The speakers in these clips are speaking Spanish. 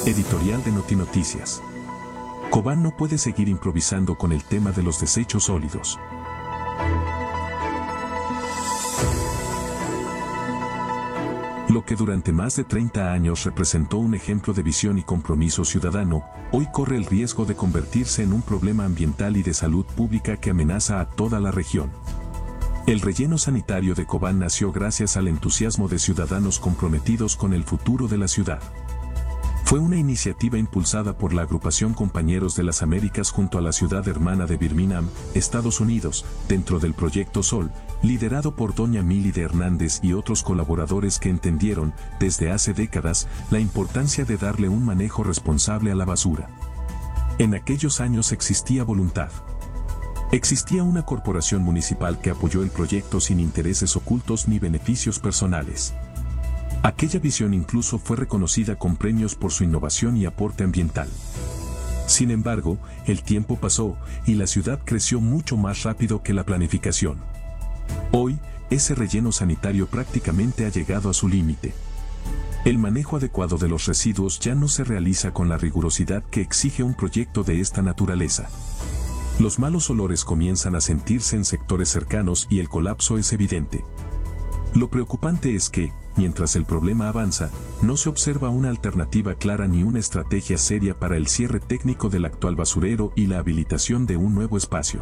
Editorial de Notinoticias. Cobán no puede seguir improvisando con el tema de los desechos sólidos. Lo que durante más de 30 años representó un ejemplo de visión y compromiso ciudadano, hoy corre el riesgo de convertirse en un problema ambiental y de salud pública que amenaza a toda la región. El relleno sanitario de Cobán nació gracias al entusiasmo de ciudadanos comprometidos con el futuro de la ciudad. Fue una iniciativa impulsada por la agrupación Compañeros de las Américas junto a la ciudad hermana de Birmingham, Estados Unidos, dentro del Proyecto Sol, liderado por doña Milide Hernández y otros colaboradores que entendieron, desde hace décadas, la importancia de darle un manejo responsable a la basura. En aquellos años existía voluntad. Existía una corporación municipal que apoyó el proyecto sin intereses ocultos ni beneficios personales. Aquella visión incluso fue reconocida con premios por su innovación y aporte ambiental. Sin embargo, el tiempo pasó y la ciudad creció mucho más rápido que la planificación. Hoy, ese relleno sanitario prácticamente ha llegado a su límite. El manejo adecuado de los residuos ya no se realiza con la rigurosidad que exige un proyecto de esta naturaleza. Los malos olores comienzan a sentirse en sectores cercanos y el colapso es evidente. Lo preocupante es que, mientras el problema avanza, no se observa una alternativa clara ni una estrategia seria para el cierre técnico del actual basurero y la habilitación de un nuevo espacio.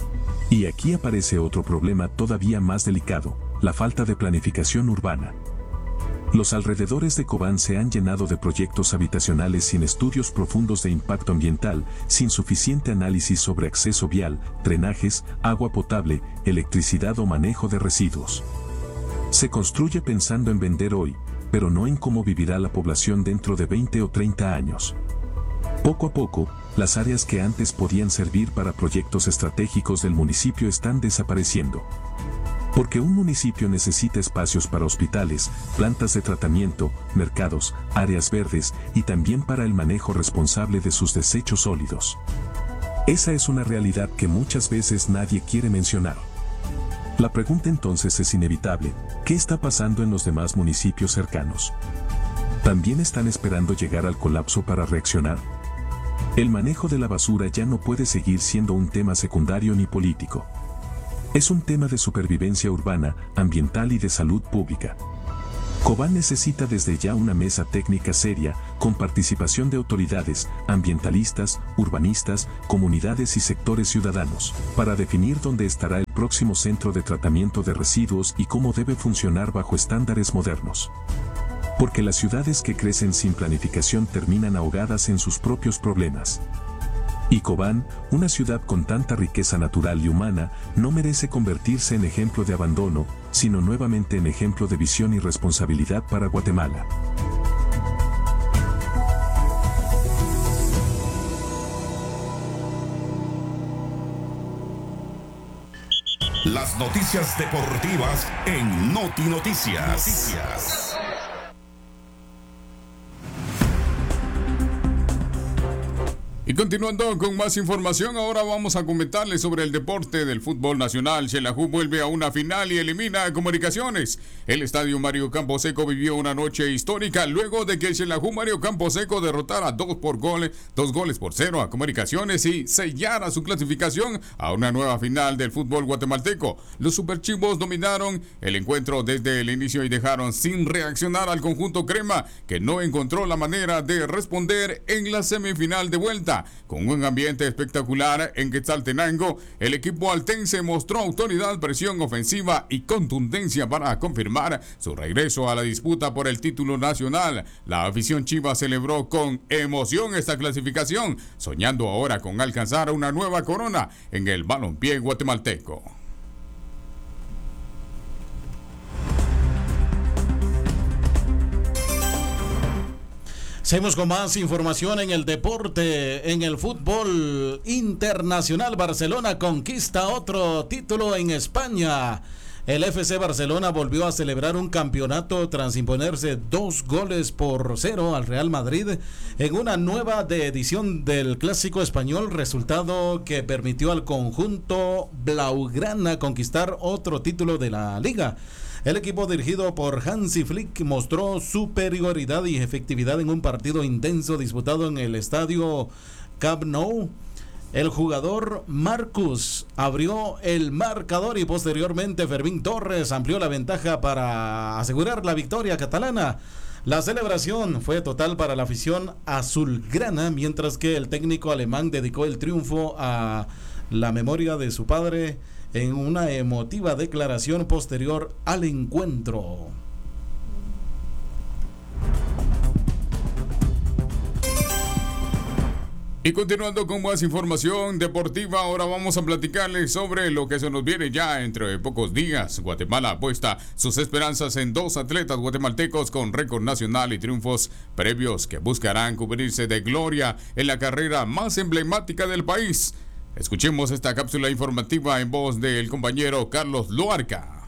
Y aquí aparece otro problema todavía más delicado, la falta de planificación urbana. Los alrededores de Cobán se han llenado de proyectos habitacionales sin estudios profundos de impacto ambiental, sin suficiente análisis sobre acceso vial, drenajes, agua potable, electricidad o manejo de residuos. Se construye pensando en vender hoy, pero no en cómo vivirá la población dentro de 20 o 30 años. Poco a poco, las áreas que antes podían servir para proyectos estratégicos del municipio están desapareciendo. Porque un municipio necesita espacios para hospitales, plantas de tratamiento, mercados, áreas verdes y también para el manejo responsable de sus desechos sólidos. Esa es una realidad que muchas veces nadie quiere mencionar. La pregunta entonces es inevitable: ¿qué está pasando en los demás municipios cercanos? ¿También están esperando llegar al colapso para reaccionar? El manejo de la basura ya no puede seguir siendo un tema secundario ni político. Es un tema de supervivencia urbana, ambiental y de salud pública. Cobán necesita desde ya una mesa técnica seria, con participación de autoridades, ambientalistas, urbanistas, comunidades y sectores ciudadanos, para definir dónde estará el próximo centro de tratamiento de residuos y cómo debe funcionar bajo estándares modernos. Porque las ciudades que crecen sin planificación terminan ahogadas en sus propios problemas. Y Cobán, una ciudad con tanta riqueza natural y humana, no merece convertirse en ejemplo de abandono, sino nuevamente en ejemplo de visión y responsabilidad para Guatemala. Las noticias deportivas en Notinoticias. Y continuando con más información, ahora vamos a comentarles sobre el deporte del fútbol nacional. Xelajú vuelve a una final y elimina a Comunicaciones. El estadio Mario Camposeco vivió una noche histórica luego de que el Xelajú Mario Camposeco derrotara 2 goles por 0 a Comunicaciones y sellara su clasificación a una nueva final del fútbol guatemalteco. Los superchivos dominaron el encuentro desde el inicio y dejaron sin reaccionar al conjunto crema, que no encontró la manera de responder en la semifinal de vuelta. Con un ambiente espectacular en Quetzaltenango, el equipo altense mostró autoridad, presión ofensiva y contundencia para confirmar su regreso a la disputa por el título nacional. La afición chiva celebró con emoción esta clasificación, soñando ahora con alcanzar una nueva corona en el balompié guatemalteco. Seguimos con más información en el deporte, en el fútbol internacional. Barcelona conquista otro título en España. El FC Barcelona volvió a celebrar un campeonato tras imponerse 2-0 al Real Madrid en una nueva edición del Clásico Español, resultado que permitió al conjunto blaugrana conquistar otro título de la Liga. El equipo dirigido por Hansi Flick mostró superioridad y efectividad en un partido intenso disputado en el estadio Camp Nou. El jugador Marcus abrió el marcador y posteriormente Fermín Torres amplió la ventaja para asegurar la victoria catalana. La celebración fue total para la afición azulgrana, mientras que el técnico alemán dedicó el triunfo a la memoria de su padre en una emotiva declaración posterior al encuentro. Y continuando con más información deportiva, ahora vamos a platicarles sobre lo que se nos viene ya entre pocos días. Guatemala apuesta sus esperanzas en 2 atletas guatemaltecos con récord nacional y triunfos previos que buscarán cubrirse de gloria en la carrera más emblemática del país. Escuchemos esta cápsula informativa en voz del compañero Carlos Luarca.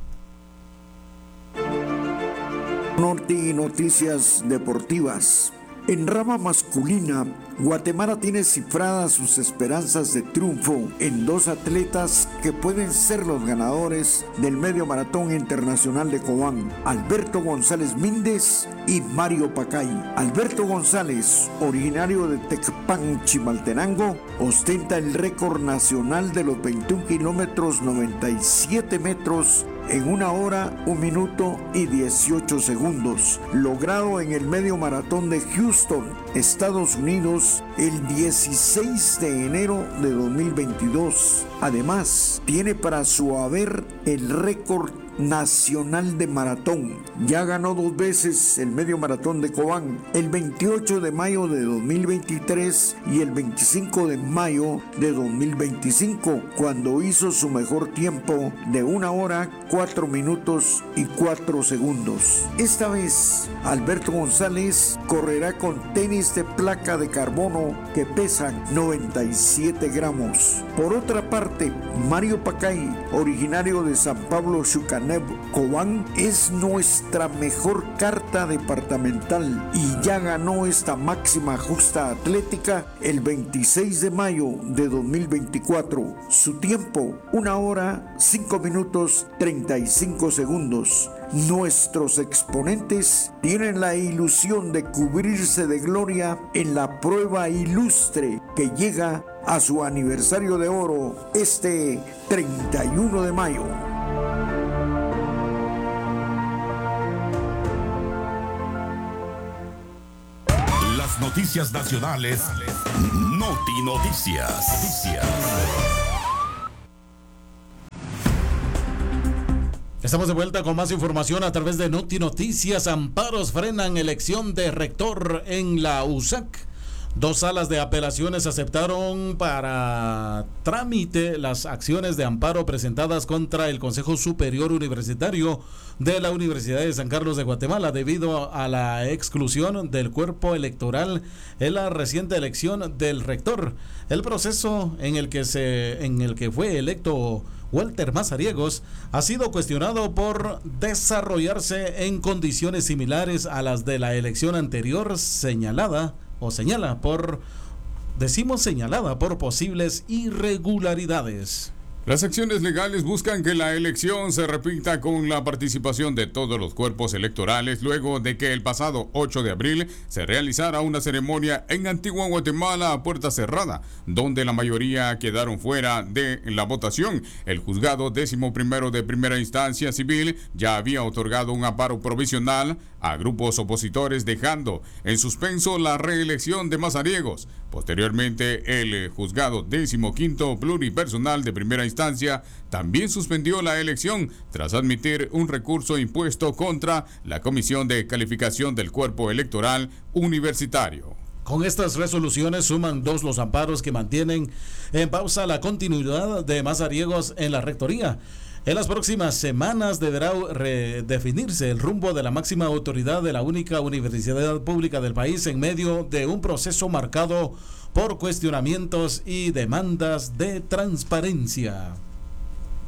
Norte y noticias deportivas. En rama masculina, Guatemala tiene cifradas sus esperanzas de triunfo en 2 atletas que pueden ser los ganadores del Medio Maratón Internacional de Cobán, Alberto González Míndez y Mario Pacay. Alberto González, originario de Tecpan, Chimaltenango, ostenta el récord nacional de los 21 kilómetros 97 metros en 1 hora, 1 minuto y 18 segundos, logrado en el Medio Maratón de Houston, Estados Unidos, el 16 de enero de 2022. Además, tiene para su haber el récord nacional de maratón. Ya ganó 2 veces el Medio Maratón de Cobán, el 28 de mayo de 2023 y el 25 de mayo de 2025, cuando hizo su mejor tiempo de 1 hora, 4 minutos y 4 segundos. Esta vez, Alberto González correrá con tenis de placa de carbono que pesan 97 gramos. Por otra parte, Mario Pacay, originario de San Pablo, Xucaneb, Cobán, es nuestra mejor carta departamental y ya ganó esta máxima justa atlética el 26 de mayo de 2024. Su tiempo, 1 hora, 5 minutos, 35 segundos. Nuestros exponentes tienen la ilusión de cubrirse de gloria en la prueba ilustre que llega a su aniversario de oro este 31 de mayo. Las noticias nacionales, Noti Noticias. Estamos de vuelta con más información a través de Noti Noticias. Amparos frenan elección de rector en la USAC. 2 salas de apelaciones aceptaron para trámite las acciones de amparo presentadas contra el Consejo Superior Universitario de la Universidad de San Carlos de Guatemala debido a la exclusión del cuerpo electoral en la reciente elección del rector. El proceso en el que fue electo Walter Mazariegos ha sido cuestionado por desarrollarse en condiciones similares a las de la elección anterior, señalada por posibles irregularidades. Las acciones legales buscan que la elección se repita con la participación de todos los cuerpos electorales luego de que el pasado 8 de abril se realizara una ceremonia en Antigua Guatemala a puerta cerrada, donde la mayoría quedaron fuera de la votación. El juzgado 11º de primera instancia civil ya había otorgado un amparo provisional a grupos opositores, dejando en suspenso la reelección de Mazariegos. Posteriormente, el juzgado 15º pluripersonal de primera instancia también suspendió la elección tras admitir un recurso impuesto contra la Comisión de Calificación del Cuerpo Electoral Universitario. Con estas resoluciones suman 2 los amparos que mantienen en pausa la continuidad de Mazariegos en la rectoría. En las próximas semanas deberá redefinirse el rumbo de la máxima autoridad de la única universidad pública del país en medio de un proceso marcado por cuestionamientos y demandas de transparencia.